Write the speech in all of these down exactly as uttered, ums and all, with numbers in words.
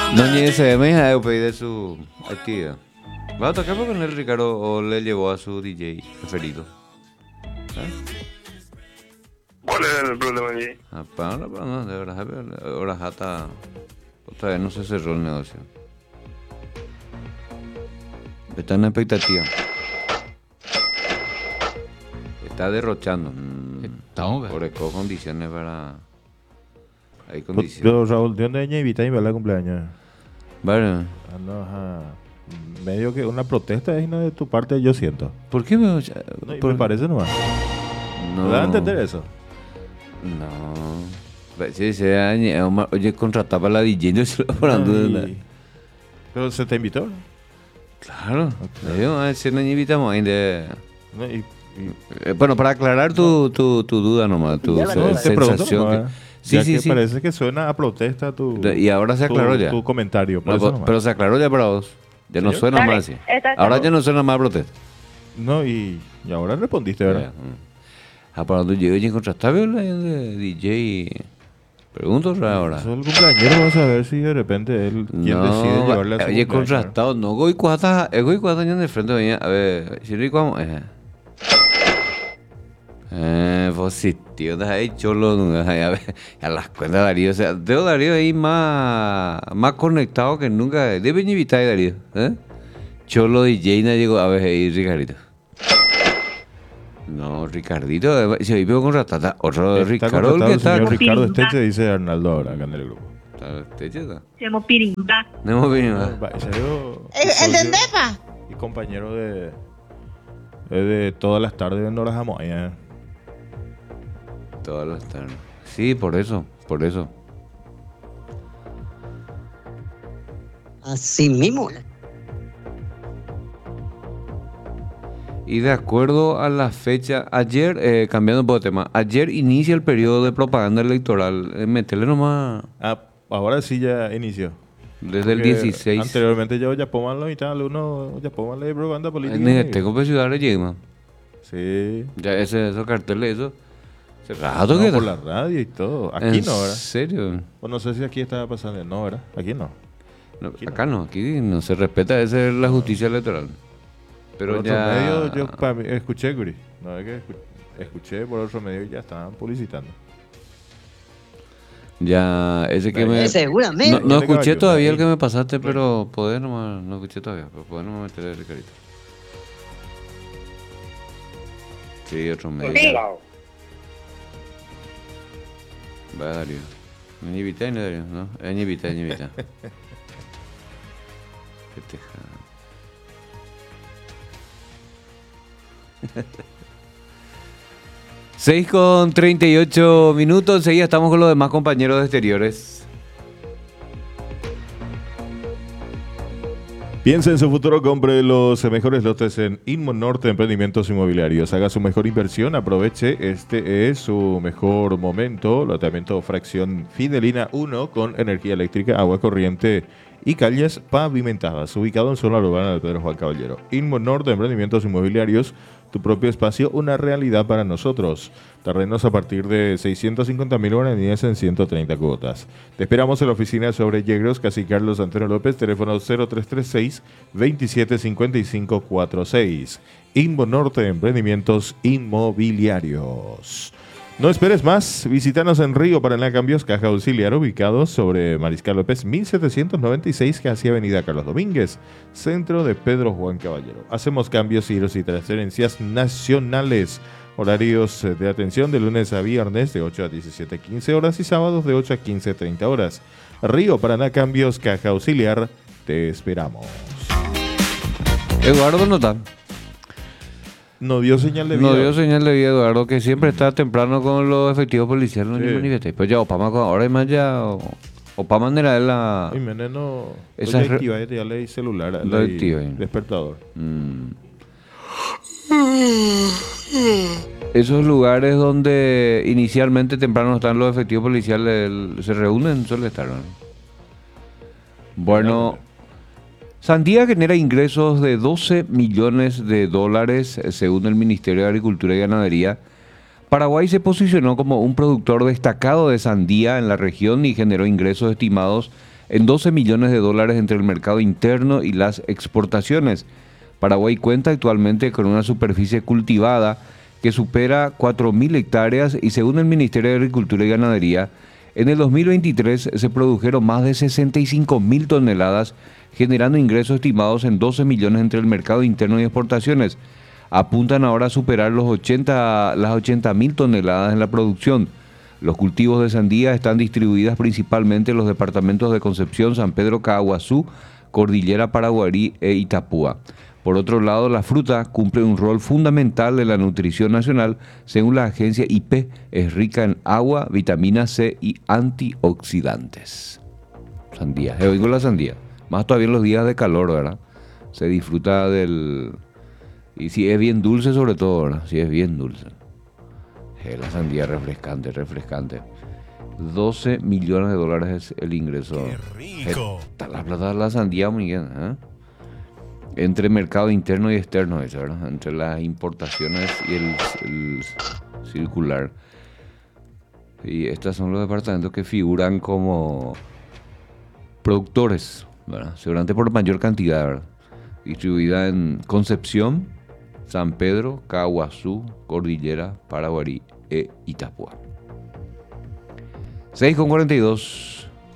Doña se me ha pedido de su actividad. ¿Va a tocar con el Ricardo o le llevó a su D J preferido? ¿Cuál es el problema allí? Ah, para no, para no, de verdad, ahora jata. Otra vez no se cerró el negocio. Está en expectativa. Está derrochando. Mm, Estamos, por eco condiciones para. Hay Pero condiciones. Raúl, ¿de dónde ella invita a mi cumpleaños? Vale. Ah, no, ajá. Medio que una protesta es de tu parte, yo siento. ¿Por qué me.? No, y por- me parece nomás. No. ¿Me da a entender eso? No. Sí, se daña. Oye, contratar para la D J, no se lo ponen Ay, duda. Pero se te invitó, ¿no? Claro. Le digo, a ese no invitamos ahí de. No, y, y- Eh, Bueno, para aclarar tu, tu, tu duda nomás, tu Ya la se- no, cosa. te pregunto sensación. nomás, que- ¿eh? Sí, Ya sí, que sí. parece que suena a protesta tu, De- y ahora se tu- aclaró ya. tu comentario. Por No, eso pero, nomás. pero se aclaró ya para vos. Ya no ¿Sí? suena Dale, más así. está Ahora claro. ya no suena más protesta. No, y, y ahora respondiste, ¿verdad? Ah, para donde llegué y contrastable la de D J. Pregunto ahora. Eso el cumpleañero va a saber si de repente él quien decide llevarle a su oye, cumpleaños. contrastado, no, goy cuata, es goy cuata años de frente, venía, a ver, si rico vamos, eh. Eh, pues sí, tío, deja ahí cholo, a ver, a las cuentas de Darío, o sea, tengo Darío ahí más, más conectado que nunca, debe invitar a Darío, eh. Cholo D J no llegó, a ver, ahí Ricardito. No, Ricardito, si hoy veo con Ratata, otro Está Ricardo, el contratado que el está. señor con- Ricardo Pirimba. Esteche, dice Arnaldo ahora, acá en el grupo. Está chido. Se llama Pirimba. No hemos venido. Va, en serio, Eh, socio ¿Entendés, pa? Y compañero de, es de todas las tardes en Horas Amoya. Todas las tardes. Sí, por eso, por eso. Así mismo. Y de acuerdo a la fecha, ayer, eh, cambiando un poco de tema, ayer inicia el periodo de propaganda electoral. Eh, metele nomás Ah, ahora sí ya inició. desde el Porque dieciséis. Anteriormente yo ya ponganlo y tal, uno ya pónganle de propaganda política. Ni tengo que ciudad de Yegma. Sí. Ya ese, esos carteles, eso. Hace rato No, que por la radio y todo. Aquí ¿En no, ¿verdad? serio? O no sé si aquí estaba pasando. No, ¿verdad? Aquí no. No, Aquí no. acá no, aquí no se respeta, esa es la justicia electoral. Pero por otro ya. medio yo pa- escuché, Guri. No es que escu- escuché por otro medio y ya estaban publicitando. Ya, ese que me. Seguramente. No, no Dale, escuché caballo, todavía ahí. el que me pasaste, pero poder nomás, no escuché todavía, pero poder nomás meterle Ricardito. Sí, otro medio. Sí. Va Darío. No invita, no Darío, ¿no? Es invita, es invita. Qué teja. seis con treinta y ocho minutos, enseguida estamos con los demás compañeros de exteriores. Piensa en su futuro, compre los mejores lotes en Inmonorte Emprendimientos Inmobiliarios. Haga su mejor inversión, aproveche, este es su mejor momento. Loteamiento fracción Fidelina uno con energía eléctrica, agua corriente y calles pavimentadas. Ubicado en zona urbana de Pedro Juan Caballero. Inmonorte Emprendimientos Inmobiliarios, tu propio espacio, una realidad para nosotros. Terrenos a partir de seiscientos cincuenta mil guaraníes en ciento treinta cuotas. Te esperamos en la oficina sobre Yegros, Casi Carlos Antonio López, teléfono cero tres tres seis, veintisiete cincuenta y cinco cuarenta y seis. Inmo Norte Emprendimientos Inmobiliarios. No esperes más, visítanos en Río Paraná Cambios, Caja Auxiliar, ubicado sobre Mariscal López mil setecientos noventa y seis, casi Avenida Carlos Domínguez, centro de Pedro Juan Caballero. Hacemos cambios, giros y transferencias nacionales. Horarios de atención de lunes a viernes de ocho a diecisiete quince horas y sábados de ocho a quince treinta horas. Río Paraná Cambios, Caja Auxiliar, te esperamos. Eduardo no está. No dio señal de vida. No dio señal de vida, Eduardo, que siempre está temprano con los efectivos policiales. No Sí. ni manifesté. Pues ya, Opama, con- ahora hay más ya. o- Opama era de la. Ay, meneno, Esa oye, es re- activa, ya ley celular, Lo ley activa, eh. despertador. Mm. Esos lugares donde inicialmente temprano están los efectivos policiales el- se reúnen, suele estar, ¿no? Bueno, Sandía genera ingresos de doce millones de dólares, eh, según el Ministerio de Agricultura y Ganadería. Paraguay se posicionó como un productor destacado de sandía en la región y generó ingresos estimados en doce millones de dólares entre el mercado interno y las exportaciones. Paraguay cuenta actualmente con una superficie cultivada que supera cuatro mil hectáreas y según el Ministerio de Agricultura y Ganadería, en el dos mil veintitrés se produjeron más de sesenta y cinco mil toneladas, generando ingresos estimados en doce millones entre el mercado interno y exportaciones. Apuntan ahora a superar los ochenta, las ochenta mil toneladas en la producción. Los cultivos de sandía están distribuidos principalmente en los departamentos de Concepción, San Pedro, Caaguazú, Cordillera Paraguarí e Itapúa. Por otro lado, la fruta cumple un rol fundamental en la nutrición nacional. Según la agencia I P, es rica en agua, vitamina C y antioxidantes. Sandía, he oído la sandía. Más todavía en los días de calor, ¿verdad? Se disfruta del... Y si es bien dulce sobre todo, ¿verdad? Si es bien dulce. Eh, la sandía refrescante, refrescante. doce millones de dólares es el ingreso. ¡Qué rico! Está la plata de la sandía, Miguel, ¿eh? Entre mercado interno y externo, eso, ¿verdad? Entre las importaciones y el, el circular. Y estos son los departamentos que figuran como productores, ¿verdad? Seguramente por mayor cantidad, ¿verdad? Distribuida en Concepción, San Pedro, Caaguazú, Cordillera, Paraguarí e Itapúa. seis con cuarenta y dos.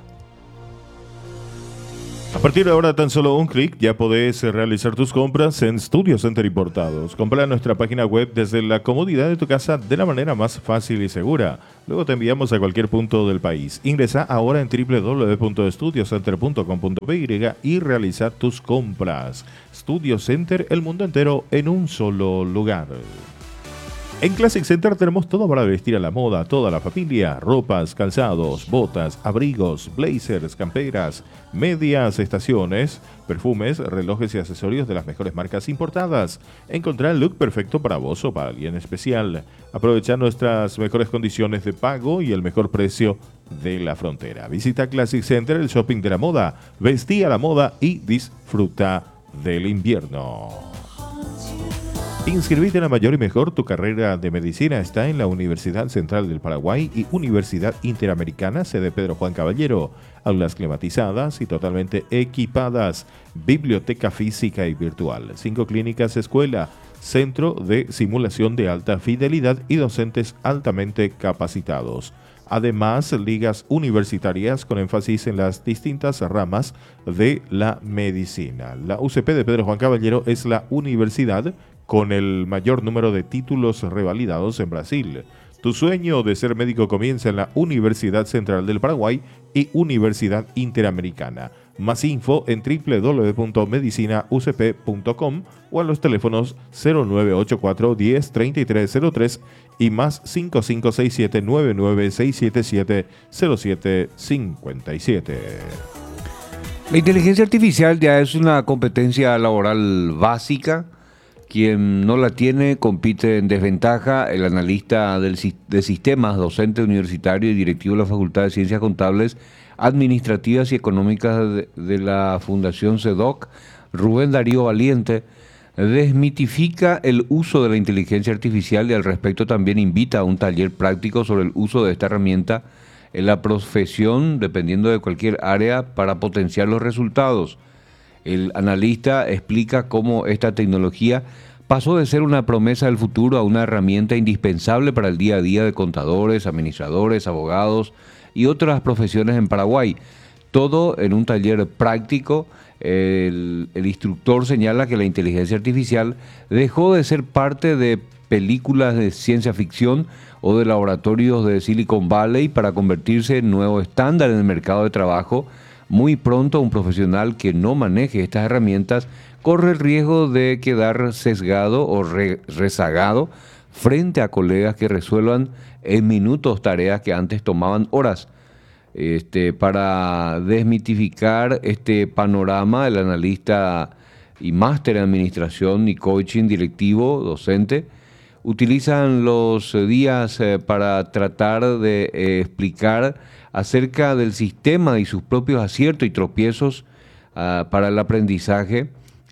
A partir de ahora, tan solo un clic, ya podés realizar tus compras en Studio Center Importados. Compra en nuestra página web desde la comodidad de tu casa de la manera más fácil y segura. Luego te enviamos a cualquier punto del país. Ingresa ahora en doble u doble u doble u punto studio center punto com punto p y y realiza tus compras. Studio Center, el mundo entero en un solo lugar. En Classic Center tenemos todo para vestir a la moda, toda la familia, ropas, calzados, botas, abrigos, blazers, camperas, medias, estaciones, perfumes, relojes y accesorios de las mejores marcas importadas. Encontrá el look perfecto para vos o para alguien especial. Aprovecha nuestras mejores condiciones de pago y el mejor precio de la frontera. Visita Classic Center, el shopping de la moda, vestí a la moda y disfruta del invierno. Inscribite en la mayor y mejor. Tu carrera de medicina está en la Universidad Central del Paraguay y Universidad Interamericana, sede Pedro Juan Caballero. Aulas climatizadas y totalmente equipadas. Biblioteca física y virtual. Cinco clínicas escuela. Centro de simulación de alta fidelidad y docentes altamente capacitados. Además, ligas universitarias con énfasis en las distintas ramas de la medicina. La U C P de Pedro Juan Caballero es la universidad con el mayor número de títulos revalidados en Brasil. Tu sueño de ser médico comienza en la Universidad Central del Paraguay y Universidad Interamericana. Más info en doble u doble u doble u punto medicina u c p punto com o a los teléfonos cero nueve ocho cuatro, diez, treinta y tres cero tres y más cinco cinco seis siete, nueve nueve seis siete siete, cero siete cinco siete. La inteligencia artificial ya es una competencia laboral básica. Quien no la tiene compite en desventaja. El analista del, de sistemas, docente universitario y directivo de la Facultad de Ciencias Contables, Administrativas y Económicas de, de la Fundación C E D O C, Rubén Darío Valiente, desmitifica el uso de la inteligencia artificial y al respecto también invita a un taller práctico sobre el uso de esta herramienta en la profesión, dependiendo de cualquier área, para potenciar los resultados. El analista explica cómo esta tecnología pasó de ser una promesa del futuro a una herramienta indispensable para el día a día de contadores, administradores, abogados y otras profesiones en Paraguay. Todo en un taller práctico. El, el instructor señala que la inteligencia artificial dejó de ser parte de películas de ciencia ficción o de laboratorios de Silicon Valley para convertirse en nuevo estándar en el mercado de trabajo. Muy pronto un profesional que no maneje estas herramientas corre el riesgo de quedar sesgado o re- rezagado frente a colegas que resuelvan en minutos tareas que antes tomaban horas. Este, para desmitificar este panorama, el analista y máster en administración y coaching directivo, docente, utilizan los días eh, para tratar de eh, explicar acerca del sistema y sus propios aciertos y tropiezos uh, para el aprendizaje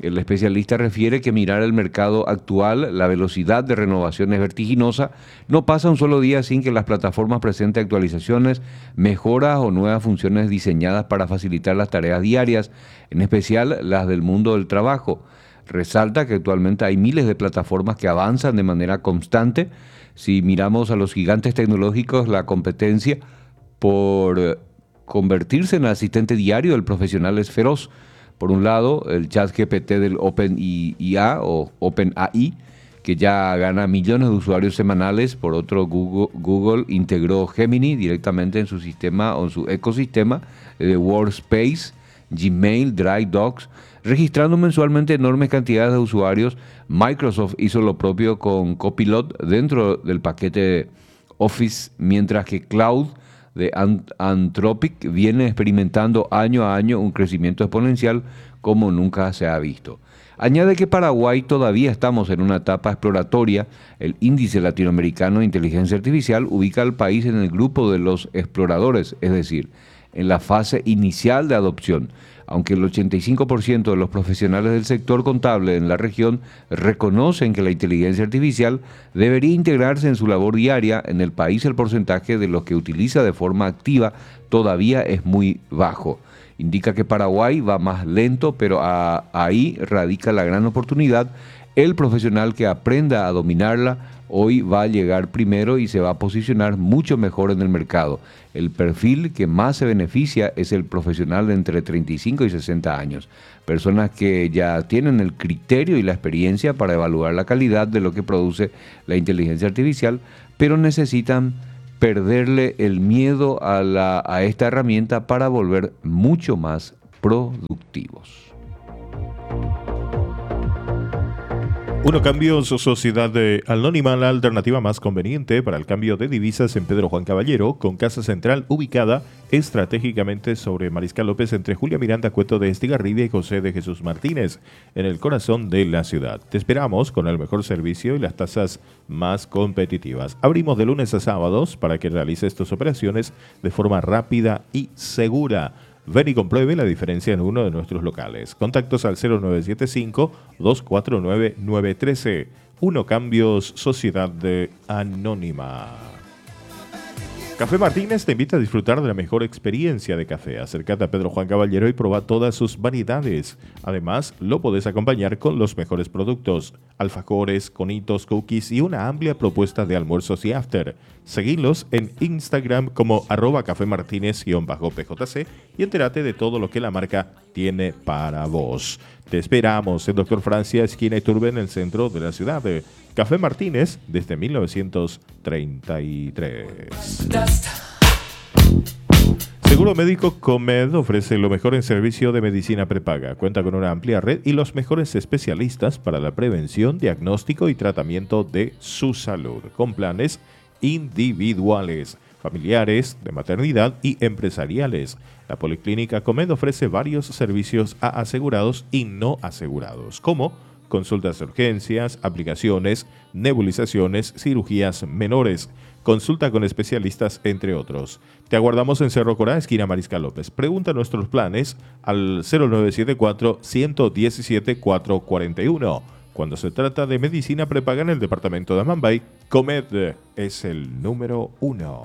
El especialista refiere que mirar el mercado actual, la velocidad de renovación es vertiginosa, no pasa un solo día sin que las plataformas presenten actualizaciones, mejoras o nuevas funciones diseñadas para facilitar las tareas diarias, en especial las del mundo del trabajo. Resalta que actualmente hay miles de plataformas que avanzan de manera constante. Si miramos a los gigantes tecnológicos, la competencia por convertirse en el asistente diario del profesional es feroz. Por un lado, el ChatGPT del OpenIA o OpenAI, que ya gana millones de usuarios semanales. Por otro, Google, Google integró Gemini directamente en su sistema o en su ecosistema de Workspace, Gmail, Drive, Docs, registrando mensualmente enormes cantidades de usuarios. Microsoft hizo lo propio con Copilot dentro del paquete Office, mientras que Cloud de Anthropic viene experimentando año a año un crecimiento exponencial como nunca se ha visto. Añade que Paraguay todavía estamos en una etapa exploratoria. El Índice Latinoamericano de Inteligencia Artificial ubica al país en el grupo de los exploradores, es decir, en la fase inicial de adopción, aunque el ochenta y cinco por ciento de los profesionales del sector contable en la región reconocen que la inteligencia artificial debería integrarse en su labor diaria. En el país el porcentaje de los que utiliza de forma activa todavía es muy bajo. Indica que Paraguay va más lento, pero a, ahí radica la gran oportunidad. El profesional que aprenda a dominarla hoy va a llegar primero y se va a posicionar mucho mejor en el mercado. El perfil que más se beneficia es el profesional de entre treinta y cinco y sesenta años. Personas que ya tienen el criterio y la experiencia para evaluar la calidad de lo que produce la inteligencia artificial, pero necesitan perderle el miedo a, la, a esta herramienta para volver mucho más productivos. Uno Cambios, sociedad de anónima, la alternativa más conveniente para el cambio de divisas en Pedro Juan Caballero, con casa central ubicada estratégicamente sobre Mariscal López entre Julia Miranda Cueto de Estigarribia y José de Jesús Martínez, en el corazón de la ciudad. Te esperamos con el mejor servicio y las tasas más competitivas. Abrimos de lunes a sábados para que realices tus operaciones de forma rápida y segura. Ven y compruebe la diferencia en uno de nuestros locales. Contactos al cero nueve siete cinco, dos cuatro nueve, nueve uno tres. Uno Cambios, sociedad de anónima. Café Martínez te invita a disfrutar de la mejor experiencia de café. Acércate a Pedro Juan Caballero y proba todas sus variedades. Además, lo podés acompañar con los mejores productos: alfajores, conitos, cookies y una amplia propuesta de almuerzos y after. Seguilos en Instagram como arroba café martínez-P J C y entérate de todo lo que la marca tiene para vos. Te esperamos en Doctor Francia, esquina Iturbe, en el centro de la ciudad. Café Martínez desde mil novecientos treinta y tres. Seguro Médico Comed ofrece lo mejor en servicio de medicina prepaga. Cuenta con una amplia red y los mejores especialistas para la prevención, diagnóstico y tratamiento de su salud, con planes individuales, familiares, de maternidad y empresariales. La Policlínica Comed ofrece varios servicios a asegurados y no asegurados, como consultas de urgencias, aplicaciones, nebulizaciones, cirugías menores, consulta con especialistas, entre otros. Te aguardamos en Cerro Corá, esquina Mariscal López. Pregunta nuestros planes al cero nueve siete cuatro, uno uno siete, cuatro cuatro uno. Cuando se trata de medicina prepaga en el departamento de Amambay, Comed es el número uno.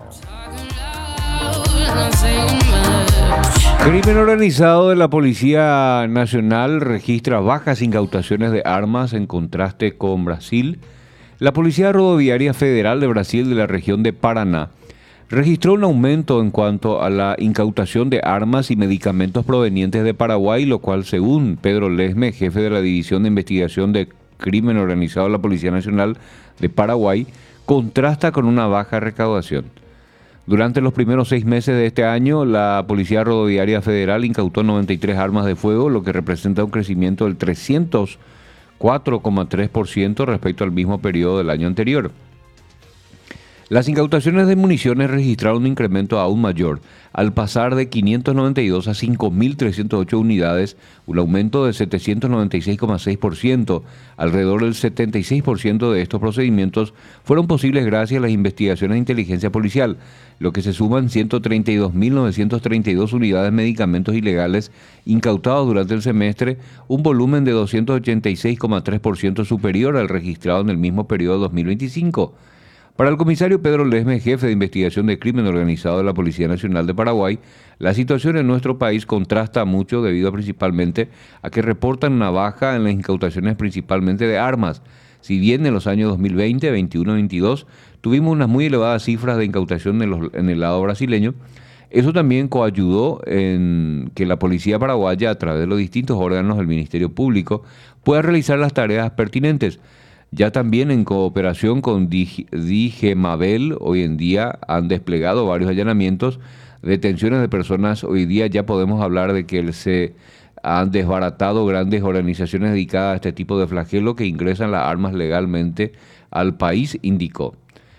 Crimen organizado de la Policía Nacional registra bajas incautaciones de armas en contraste con Brasil. La Policía Rodoviaria Federal de Brasil de la región de Paraná registró un aumento en cuanto a la incautación de armas y medicamentos provenientes de Paraguay, lo cual, según Pedro Lesme, jefe de la División de Investigación de Crimen Organizado de la Policía Nacional de Paraguay, contrasta con una baja recaudación. Durante los primeros seis meses de este año, la Policía Rodoviaria Federal incautó noventa y tres armas de fuego, lo que representa un crecimiento del trescientos cuatro coma tres por ciento respecto al mismo periodo del año anterior. Las incautaciones de municiones registraron un incremento aún mayor, al pasar de quinientos noventa y dos a cinco mil trescientas ocho unidades, un aumento de setecientos noventa y seis coma seis por ciento. Alrededor del setenta y seis por ciento de estos procedimientos fueron posibles gracias a las investigaciones de inteligencia policial, lo que se suman ciento treinta y dos mil novecientas treinta y dos unidades de medicamentos ilegales incautados durante el semestre, un volumen de doscientos ochenta y seis coma tres por ciento superior al registrado en el mismo periodo de dos mil veinticinco. Para el comisario Pedro Lesme, jefe de investigación de crimen organizado de la Policía Nacional de Paraguay, la situación en nuestro país contrasta mucho debido a, principalmente a que reportan una baja en las incautaciones principalmente de armas. Si bien en los años dos mil veinte, veintiuno y veintidós tuvimos unas muy elevadas cifras de incautación en, los, en el lado brasileño, eso también coayudó en que la policía paraguaya, a través de los distintos órganos del Ministerio Público, pueda realizar las tareas pertinentes. Ya también en cooperación con Digemabel, hoy en día han desplegado varios allanamientos, detenciones de personas. Hoy día ya podemos hablar de que se han desbaratado grandes organizaciones dedicadas a este tipo de flagelo que ingresan las armas legalmente al país, indicó.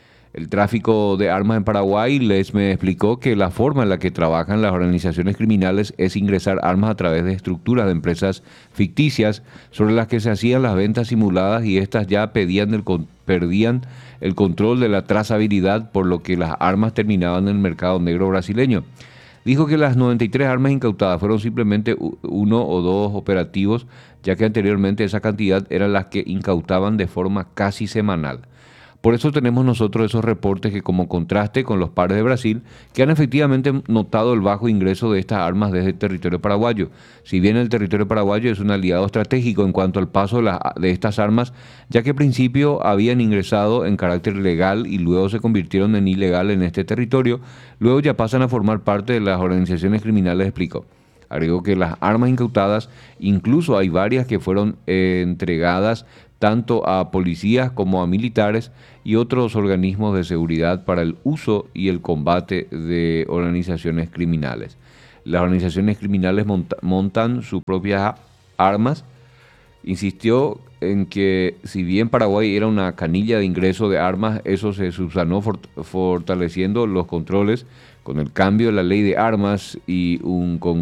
El tráfico de armas en Paraguay, les me explicó que la forma en la que trabajan las organizaciones criminales es ingresar armas a través de estructuras de empresas ficticias sobre las que se hacían las ventas simuladas y estas ya pedían el, perdían el control de la trazabilidad, por lo que las armas terminaban en el mercado negro brasileño. Dijo que las noventa y tres armas incautadas fueron simplemente uno o dos operativos, ya que anteriormente esa cantidad eran las que incautaban de forma casi semanal. Por eso tenemos nosotros esos reportes que, como contraste con los pares de Brasil, que han efectivamente notado el bajo ingreso de estas armas desde el territorio paraguayo. Si bien el territorio paraguayo es un aliado estratégico en cuanto al paso de, la, de estas armas, ya que al principio habían ingresado en carácter legal y luego se convirtieron en ilegal en este territorio, luego ya pasan a formar parte de las organizaciones criminales, explicó. Agregó que las armas incautadas, incluso hay varias que fueron eh, entregadas tanto a policías como a militares y otros organismos de seguridad para el uso y el combate de organizaciones criminales. Las organizaciones criminales monta- montan sus propias armas. Insistió en que si bien Paraguay era una canilla de ingreso de armas, eso se subsanó fort- fortaleciendo los controles con el cambio de la ley de armas y un con